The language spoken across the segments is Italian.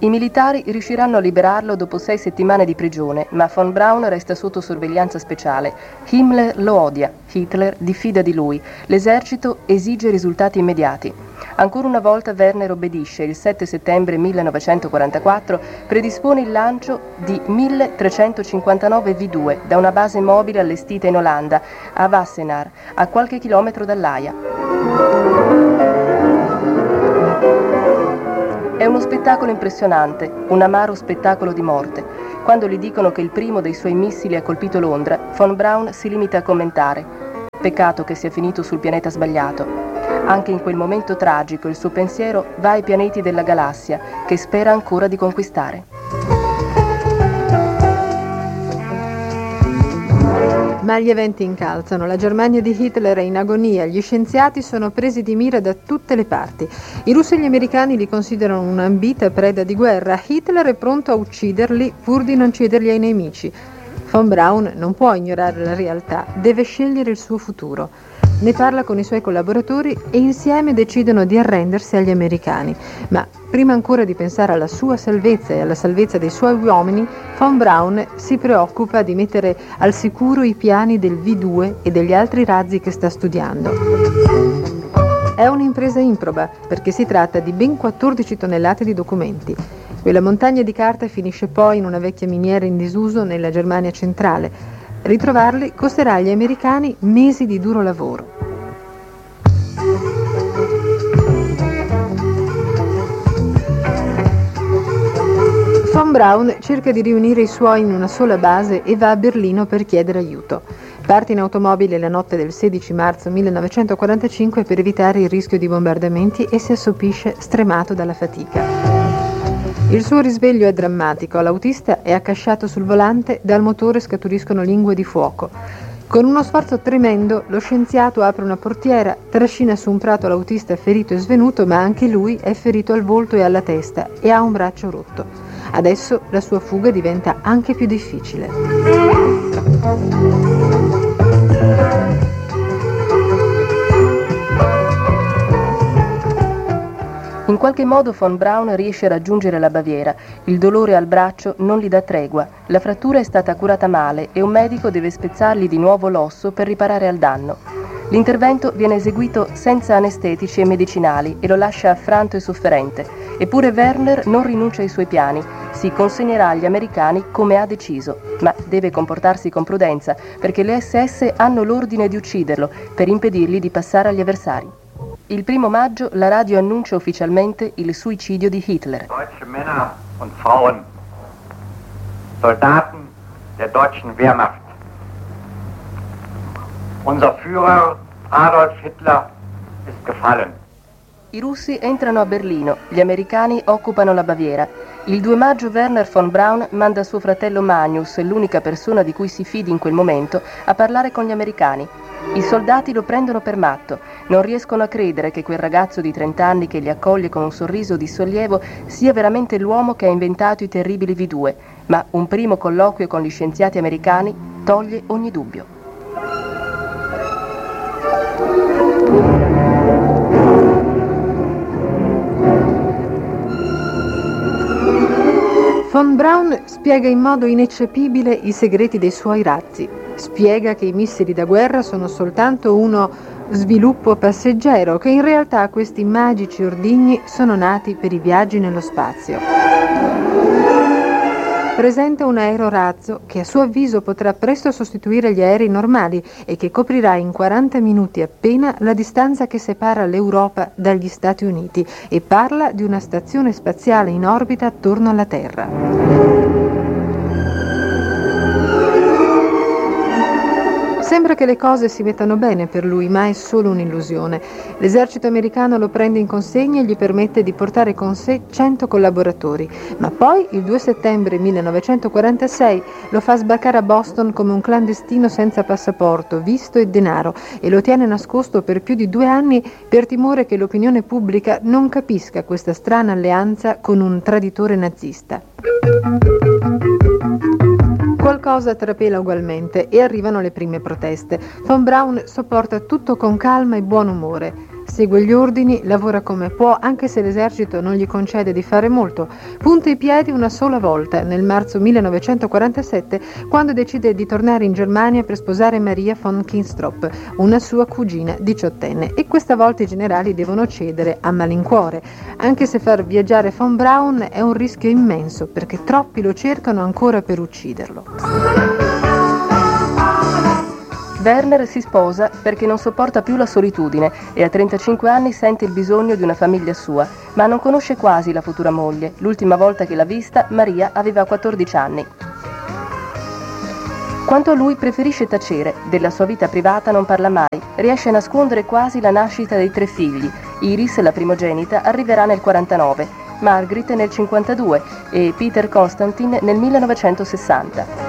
I militari riusciranno a liberarlo dopo 6 settimane di prigione, ma von Braun resta sotto sorveglianza speciale. Himmler lo odia, Hitler diffida di lui, l'esercito esige risultati immediati. Ancora una volta Werner obbedisce. Il 7 settembre 1944 predispone il lancio di 1359 V2 da una base mobile allestita in Olanda, a Wassenaar, a qualche chilometro dall'Aia. È uno spettacolo impressionante, un amaro spettacolo di morte. Quando gli dicono che il primo dei suoi missili ha colpito Londra, von Braun si limita a commentare: peccato che sia finito sul pianeta sbagliato. Anche in quel momento tragico il suo pensiero va ai pianeti della galassia, che spera ancora di conquistare. Ma gli eventi incalzano, la Germania di Hitler è in agonia, gli scienziati sono presi di mira da tutte le parti. I russi e gli americani li considerano un'ambita preda di guerra, Hitler è pronto a ucciderli pur di non cederli ai nemici. Von Braun non può ignorare la realtà, deve scegliere il suo futuro. Ne parla con i suoi collaboratori e insieme decidono di arrendersi agli americani. Ma prima ancora di pensare alla sua salvezza e alla salvezza dei suoi uomini, von Braun si preoccupa di mettere al sicuro i piani del V2 e degli altri razzi che sta studiando. È un'impresa improba, perché si tratta di ben 14 tonnellate di documenti. Quella montagna di carta finisce poi in una vecchia miniera in disuso nella Germania centrale. Ritrovarli costerà agli americani mesi di duro lavoro. Von Braun cerca di riunire i suoi in una sola base e va a Berlino per chiedere aiuto. Parte in automobile la notte del 16 marzo 1945 per evitare il rischio di bombardamenti e si assopisce stremato dalla fatica. Il suo risveglio è drammatico, l'autista è accasciato sul volante, dal motore scaturiscono lingue di fuoco. Con uno sforzo tremendo, lo scienziato apre una portiera, trascina su un prato l'autista ferito e svenuto, ma anche lui è ferito al volto e alla testa e ha un braccio rotto. Adesso la sua fuga diventa anche più difficile. In qualche modo von Braun riesce a raggiungere la Baviera. Il dolore al braccio non gli dà tregua. La frattura è stata curata male e un medico deve spezzargli di nuovo l'osso per riparare al danno. L'intervento viene eseguito senza anestetici e medicinali e lo lascia affranto e sofferente. Eppure Werner non rinuncia ai suoi piani. Si consegnerà agli americani come ha deciso, ma deve comportarsi con prudenza perché le SS hanno l'ordine di ucciderlo per impedirgli di passare agli avversari. Il 1 maggio la radio annuncia ufficialmente il suicidio di Hitler. Deutsche Männer und Frauen, Soldaten der deutschen Wehrmacht. Unser Führer Adolf Hitler ist gefallen. I russi entrano a Berlino, gli americani occupano la Baviera. Il 2 maggio Werner von Braun manda suo fratello Magnus, l'unica persona di cui si fidi in quel momento, a parlare con gli americani. I soldati lo prendono per matto, non riescono a credere che quel ragazzo di 30 anni che li accoglie con un sorriso di sollievo sia veramente l'uomo che ha inventato i terribili V2, ma un primo colloquio con gli scienziati americani toglie ogni dubbio. Von Braun spiega in modo ineccepibile i segreti dei suoi razzi. Spiega che i missili da guerra sono soltanto uno sviluppo passeggero, che in realtà questi magici ordigni sono nati per i viaggi nello spazio. Presenta un aerorazzo che a suo avviso potrà presto sostituire gli aerei normali e che coprirà in 40 minuti appena la distanza che separa l'Europa dagli Stati Uniti, e parla di una stazione spaziale in orbita attorno alla Terra. Sembra che le cose si mettano bene per lui, ma è solo un'illusione. L'esercito americano lo prende in consegna e gli permette di portare con sé 100 collaboratori, ma poi il 2 settembre 1946 lo fa sbarcare a Boston come un clandestino senza passaporto, visto e denaro, e lo tiene nascosto per più di 2 anni per timore che l'opinione pubblica non capisca questa strana alleanza con un traditore nazista. Qualcosa trapela ugualmente e arrivano le prime proteste. Von Braun sopporta tutto con calma e buon umore. Segue gli ordini, lavora come può, anche se l'esercito non gli concede di fare molto. Punta i piedi una sola volta, nel marzo 1947, quando decide di tornare in Germania per sposare Maria von Kinstrop, una sua cugina diciottenne. E questa volta i generali devono cedere a malincuore, anche se far viaggiare von Braun è un rischio immenso, perché troppi lo cercano ancora per ucciderlo. Werner si sposa perché non sopporta più la solitudine e a 35 anni sente il bisogno di una famiglia sua, ma non conosce quasi la futura moglie. L'ultima volta che l'ha vista, Maria aveva 14 anni. Quanto a lui, preferisce tacere, della sua vita privata non parla mai, riesce a nascondere quasi la nascita dei 3 figli. Iris, la primogenita, arriverà nel 49, Margrit nel 52 e Peter Constantin nel 1960.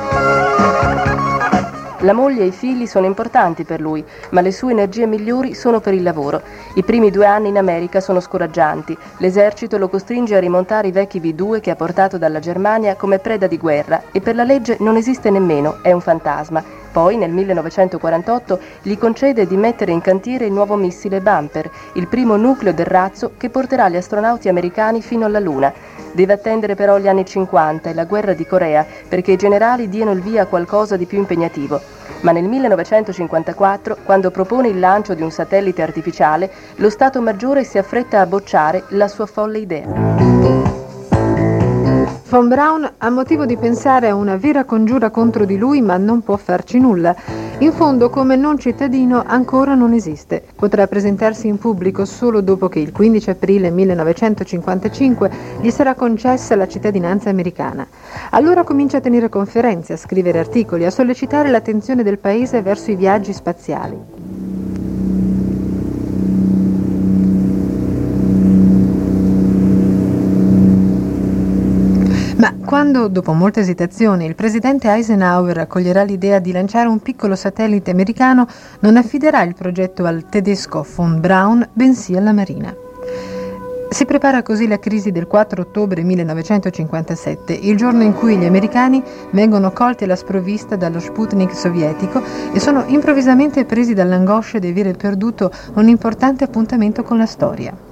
La moglie e i figli sono importanti per lui, ma le sue energie migliori sono per il lavoro. I primi 2 anni in America sono scoraggianti. L'esercito lo costringe a rimontare i vecchi V2 che ha portato dalla Germania come preda di guerra e per la legge non esiste nemmeno, è un fantasma. Poi, nel 1948, gli concede di mettere in cantiere il nuovo missile Bumper, il primo nucleo del razzo che porterà gli astronauti americani fino alla Luna. Deve attendere però gli anni 50 e la guerra di Corea perché i generali diano il via a qualcosa di più impegnativo. Ma nel 1954, quando propone il lancio di un satellite artificiale, lo Stato Maggiore si affretta a bocciare la sua folle idea. Von Braun ha motivo di pensare a una vera congiura contro di lui, ma non può farci nulla. In fondo, come non cittadino, ancora non esiste. Potrà presentarsi in pubblico solo dopo che il 15 aprile 1955 gli sarà concessa la cittadinanza americana. Allora comincia a tenere conferenze, a scrivere articoli, a sollecitare l'attenzione del paese verso i viaggi spaziali. Ma quando, dopo molte esitazioni, il presidente Eisenhower accoglierà l'idea di lanciare un piccolo satellite americano, non affiderà il progetto al tedesco von Braun, bensì alla Marina. Si prepara così la crisi del 4 ottobre 1957, il giorno in cui gli americani vengono colti alla sprovvista dallo Sputnik sovietico e sono improvvisamente presi dall'angoscia di avere perduto un importante appuntamento con la storia.